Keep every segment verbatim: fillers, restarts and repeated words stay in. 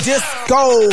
Disco.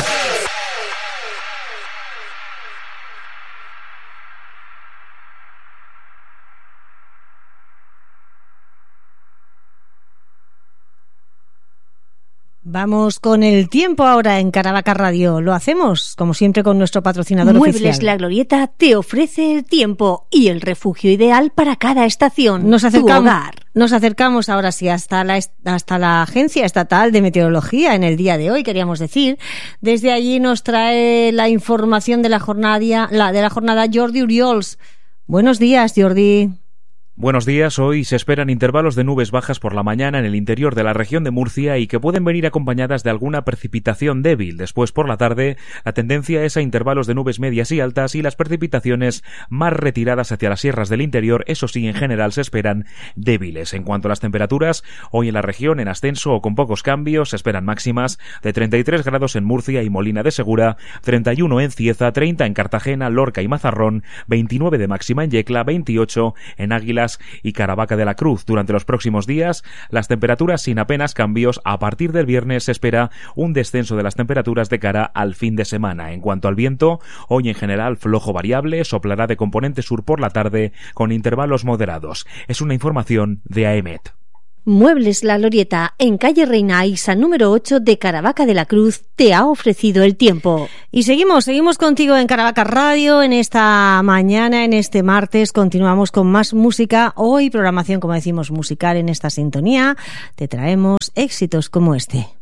Vamos con el tiempo ahora en Caravaca Radio. Lo hacemos, como siempre, con nuestro patrocinador Muebles oficial. La Glorieta te ofrece el tiempo y el refugio ideal para cada estación. Nos acercamos, tu hogar. Nos acercamos ahora sí hasta la, hasta la Agencia Estatal de Meteorología en el día de hoy, queríamos decir. Desde allí nos trae la información de la jornada, la, de la jornada Jordi Uriols. Buenos días, Jordi. Buenos días. Hoy se esperan intervalos de nubes bajas por la mañana en el interior de la región de Murcia y que pueden venir acompañadas de alguna precipitación débil. Después, por la tarde, la tendencia es a intervalos de nubes medias y altas y las precipitaciones más retiradas hacia las sierras del interior. Eso sí, en general se esperan débiles. En cuanto a las temperaturas, hoy en la región en ascenso o con pocos cambios, se esperan máximas de treinta y tres grados en Murcia y Molina de Segura, treinta y uno en Cieza, treinta en Cartagena, Lorca y Mazarrón, veintinueve de máxima en Yecla, veintiocho en Águilas y Caravaca de la Cruz. Durante los próximos días, las temperaturas sin apenas cambios. A partir del viernes se espera un descenso de las temperaturas de cara al fin de semana. En cuanto al viento, hoy en general flojo variable, soplará de componente sur por la tarde con intervalos moderados. Es una información de A E M E T. Muebles La Glorieta, en calle Reina Aixa número ocho de Caravaca de la Cruz, te ha ofrecido el tiempo. Y seguimos, seguimos contigo en Caravaca Radio. En esta mañana, en este martes, continuamos con más música. Hoy programación, como decimos, musical en esta sintonía. Te traemos éxitos como este.